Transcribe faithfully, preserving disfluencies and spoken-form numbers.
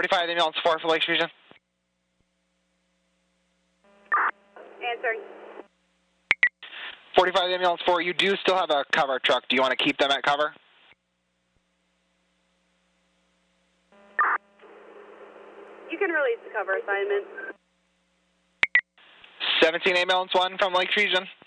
forty-five ambulance four for Lakes Region. Answering. forty-five ambulance four, you do still have a cover truck. Do you want to keep them at cover? You can release the cover assignment. seventeen ambulance one from Lakes Region.